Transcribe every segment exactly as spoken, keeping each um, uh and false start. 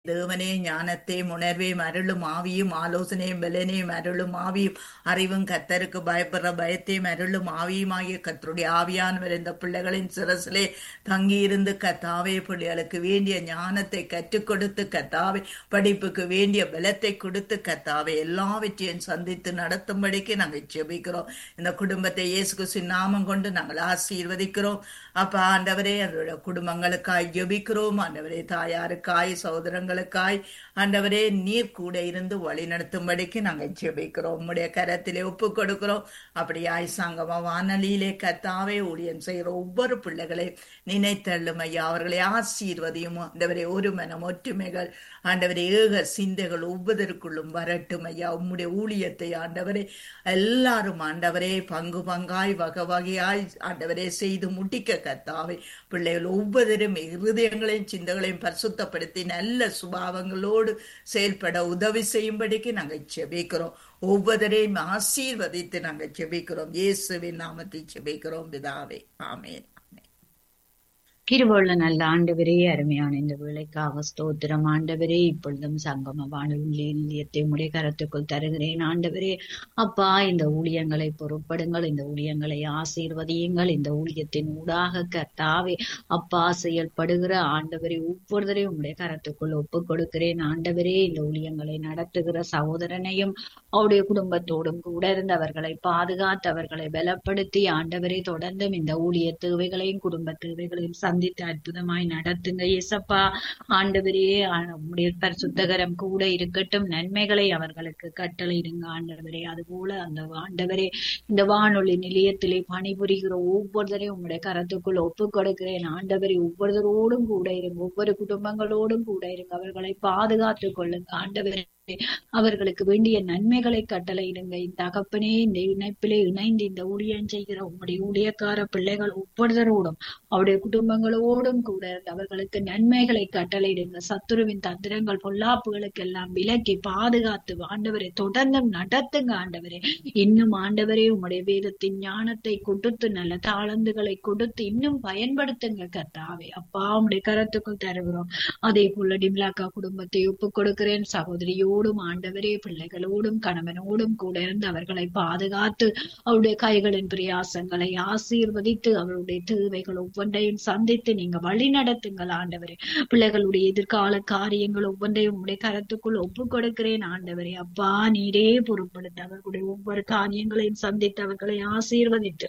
தேவனே ஞானத்தையும் உணர்வையும் அருளும் ஆவியும் ஆலோசனையும் பலனையும் அருளும் ஆவியும் அறிவும் கத்தருக்கு பயப்படுற பயத்தையும் அருளும் ஆவியுமாகிய கத்தருடைய ஆவியானவர் இந்த பிள்ளைகளின் சிரசிலே தங்கியிருந்து கத்தாவே பிள்ளைகளுக்கு வேண்டிய ஞானத்தை கற்றுக் கொடுத்து கத்தாவே படிப்புக்கு வேண்டிய பலத்தை கொடுத்து கத்தாவே எல்லாவற்றையும் சந்தித்து நடத்தும்படிக்கு நாங்கள் ஜெபிக்கிறோம். இந்த குடும்பத்தை இயேசு கிறிஸ்துவின் நாமம் கொண்டு நாங்கள் ஆசீர்வதிக்கிறோம். அப்ப ஆண்டவரே அதோட குடும்பங்களுக்காய் ஜெபிக்கிறோம். ஆண்டவரே தாயாருக்காய் சகோதரங்களுக்காய் ஆண்டவரே நீர் கூட இருந்து வழி நடத்தும்படிக்கு நாங்கள் ஜெபிக்கிறோம். உம்முடைய கரத்திலே ஒப்பு கொடுக்கிறோம். அப்படியாய் சங்கம வானொலியிலே கத்தாவே ஊழியம் செய்கிற ஒவ்வொரு பிள்ளைகளை நினைத்தள்ளும் ஐயா. அவர்களை ஆசீர்வதியும் ஆண்டவரே. ஒரு மனம் ஒற்றுமைகள் ஆண்டவரே ஏக சிந்தைகள் ஒவ்வொருக்குள்ளும் வரட்டும் ஐயா. உம்முடைய ஊழியத்தை ஆண்டவரே எல்லாரும் ஆண்டவரே பங்கு பங்காய் வகை வகையாய் ஆண்டவரே செய்து முட்டிக்க கத்தாவே பிள்ளைகள் ஒவ்வொருவரும் இருதயங்களையும் சிந்தங்களையும் பரிசுத்தப்படுத்தி நல்ல சுபாவங்களோடு செயல்பட உதவி செய்யும்படிக்கு நாங்கள் ஜெபிக்கிறோம். ஒவ்வொருவரையும் ஆசீர்வதித்து நாங்கள் ஜெபிக்கிறோம். இயேசுவின் நாமத்தை ஜெபிக்கிறோம் பிதாவே, ஆமென். கிருபையுள்ள நல்ல ஆண்டவரே, அருமையான இந்த வேலைக்காக ஸ்தோத்திரம் ஆண்டவரே. இப்பொழுதும் சங்கம வானொலி நிலையத்தை உடைய கரத்துக்குள் தருகிறேன் ஆண்டவரே. அப்பா, இந்த ஊழியங்களை பொறுப்படுங்கள், இந்த ஊழியங்களை ஆசீர்வதியுங்கள். இந்த ஊழியத்தின் ஊடாக கர்த்தாவே அப்பா செயல்படுகிற ஆண்டவரே ஒவ்வொருவரையும் உடைய கரத்துக்குள் ஒப்பு கொடுக்கிறேன் ஆண்டவரே. இந்த ஊழியங்களை நடத்துகிற சகோதரனையும் அவருடைய குடும்பத்தோடும் கூட இருந்து அவர்களை பாதுகாத்து அவர்களை பலப்படுத்தி ஆண்டவரே தொடர்ந்தும் இந்த ஊழிய தேவைகளையும் குடும்ப தேவைகளையும் சந்தித்து அற்புதமாய் நடத்துங்க இயேசப்பா. ஆண்டவரே உம்முடைய பரிசுத்தகரம் கூட இருக்கட்டும். நன்மைகளை அவர்களுக்கு கட்டளையிடுங்க ஆண்டவரே. அதுபோல அந்த ஆண்டவரே இந்த வானொலி நிலையத்திலே பணிபுரிகிற ஒவ்வொருத்தரையும் உம்முடைய கரத்துக்குள் ஒப்பு கொடுக்கிறேன் ஆண்டவரே. ஒவ்வொருத்தரோடும் கூட இருங்க, ஒவ்வொரு குடும்பங்களோடும் கூட இருங்க, அவர்களை பாதுகாத்துக் கொள்ளுங்க ஆண்டவரே. அவர்களுக்கு வேண்டிய நன்மைகளை கட்டளையிடுங்க இந்த தகப்பனே. இந்த இணைப்பிலே இணைந்து இந்த ஊழியம் செய்கிற உங்களுடைய ஊழியக்கார பிள்ளைகள் ஒவ்வொருத்தரோடும் அவருடைய குடும்பங்களோடும் கூட அவர்களுக்கு நன்மைகளை கட்டளையிடுங்க. சத்துருவின் தந்திரங்கள் பொல்லாப்புகளுக்கு எல்லாம் விலக்கி பாதுகாத்து ஆண்டவரை தொடர்ந்தும் நடத்துங்க ஆண்டவரே. இன்னும் ஆண்டவரே உங்களுடைய வேதத்தின் ஞானத்தை கொடுத்து நல்ல தாளந்துகளை கொடுத்து இன்னும் பயன்படுத்துங்க கர்த்தாவே. அப்பா உங்களுடைய கரத்துக்குள் தருகிறோம். அதே போல டிம்லாக்கா குடும்பத்தை ஒப்பு கொடுக்கிறேன். சகோதரியோ ஆண்டவரே பிள்ளைகளோடும் கணவனோடும் கூட இருந்து அவர்களை பாதுகாத்து அவருடைய கைகளின் பிரயாசங்களை ஆசீர்வதித்து அவருடைய தேவைகள் ஒவ்வொன்றையும் சந்தித்து நீங்க வழி நடத்துங்கள் ஆண்டவரே. பிள்ளைகளுடைய எதிர்கால காரியங்கள் ஒவ்வொன்றையும் உங்களுடைய கரத்துக்குள் ஒப்பு கொடுக்கிறேன் ஆண்டவரே. அப்பா நீரே பொறுப்படுத்த அவர்களுடைய ஒவ்வொரு காரியங்களையும் சந்தித்து அவர்களை ஆசீர்வதித்து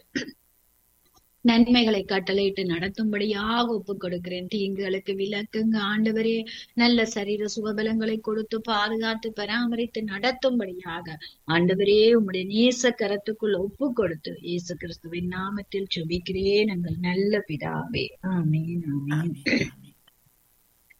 நன்மைகளை கட்டளையிட்டு நடத்தும்படியாக ஒப்பு கொடுக்கிறேன். தீங்குகளுக்கு விலக்குங்க ஆண்டவரே. நல்ல சரீர சுகபலங்களை கொடுத்து பாதுகாத்து பராமரித்து நடத்தும்படியாக ஆண்டவரே உம்முடைய நேச கரத்துக்குள் ஒப்பு கொடுத்து இயேசு கிறிஸ்துவின் நாமத்தில் ஜெபிக்கிறேன் எங்கள் நல்ல பிதாவே, ஆமென், ஆமென்.